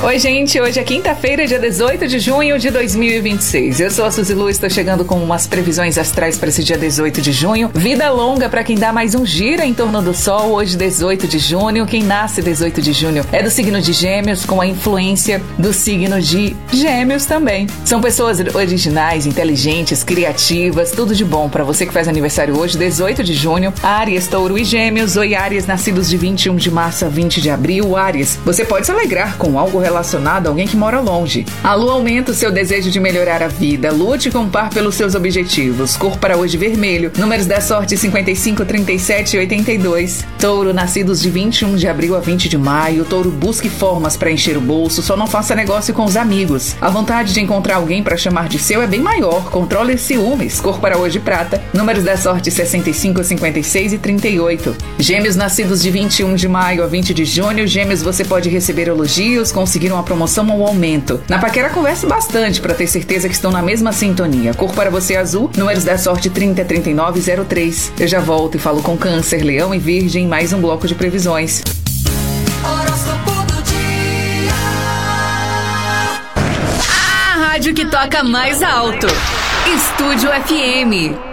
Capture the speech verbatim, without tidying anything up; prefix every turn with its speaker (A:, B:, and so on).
A: Oi, gente, hoje é quinta-feira, dia dezoito de junho de dois mil e vinte e seis. Eu sou a Suzy Lu, estou chegando com umas previsões astrais para esse dia dezoito de junho. Vida longa para quem dá mais um giro em torno do Sol, hoje dezoito de junho. Quem nasce dezoito de junho é do signo de Gêmeos, com a influência do signo de Gêmeos também. São pessoas originais, inteligentes, criativas, tudo de bom para você que faz aniversário hoje, dezoito de junho. Áries, Touro e Gêmeos. Oi, Áries, nascidos de vinte e um de março a vinte de abril. Áries, você pode se alegrar com algo relacionado a alguém que mora longe. A Lua aumenta o seu desejo de melhorar a vida. Lute com o par pelos seus objetivos. Cor para hoje vermelho. Números da sorte cinquenta e cinco, trinta e sete e oitenta e dois. Touro, nascidos de vinte e um de abril a vinte de maio. Touro, busque formas para encher o bolso. Só não faça negócio com os amigos. A vontade de encontrar alguém para chamar de seu é bem maior. Controle ciúmes. Cor para hoje prata. Números da sorte sessenta e cinco, cinquenta e seis e trinta e oito. Gêmeos, nascidos de vinte e um de maio a vinte de junho. Gêmeos, você pode receber elogios, conseguir uma promoção ou aumento. Na paquera, converse bastante para ter certeza que estão na mesma sintonia. Cor para você azul, números da sorte trinta, trinta e nove e zero três. Eu já volto e falo com Câncer, Leão e Virgem, mais um bloco de previsões.
B: Horóscopo do dia.
C: A rádio que toca mais alto. Estúdio F M.